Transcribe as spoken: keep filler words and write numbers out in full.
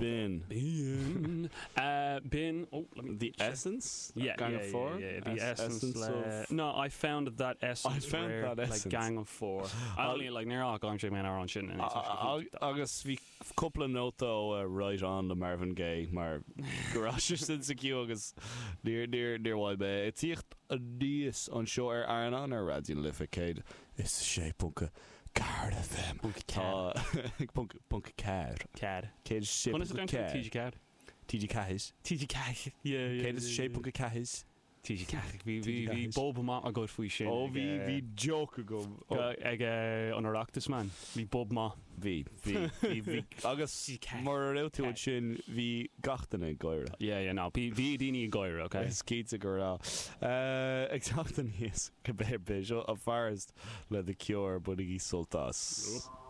bin. Bin. Uh, bin. Oh, let me The check. essence? Yeah, Gang yeah, of Four? Yeah, yeah, the Es- essence. essence uh, of- No, I found that essence. I found rare, that like essence. Gang of Four. I only like near all going to man around shit. And it's actually A- agus bhí couple of nótó uh, right on the Marvin Gaye mar garage sin sa ciú agus níor níor níor bháil be tíocht a níos an seo ar airna ar radioún lifa céad is sé punca Card F M Punca Tá punca punca cad Cad. céad sé When is it punca down to T G cad Cad? T G Cahis T G Cad. Yeah, yeah. céad is sé punca Cahis T G Cad. Vi T G vi vi Cahis. bob ma a good fwy shit. ó bhí bhí joke go Ag an Oireachtas man. Vi bob ma. bhí bhí bhí bhí agus T G Cahis. mar réiltúid sin bhí gatainna gaiire Yeah, yeah, no. Vi vi dini goir, okay. Is cíte go rá. Ag teachtain níos go béir bé seo a fearst le the cure bud í soltas.